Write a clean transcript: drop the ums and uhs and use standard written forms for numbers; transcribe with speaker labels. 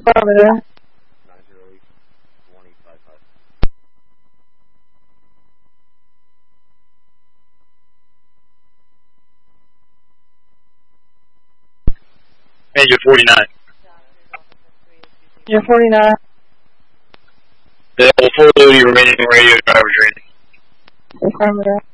Speaker 1: Affirmative.
Speaker 2: 908-2055.
Speaker 3: Major 49.
Speaker 1: You're 49.
Speaker 3: Available for the remaining radio driver training.
Speaker 1: Affirmative.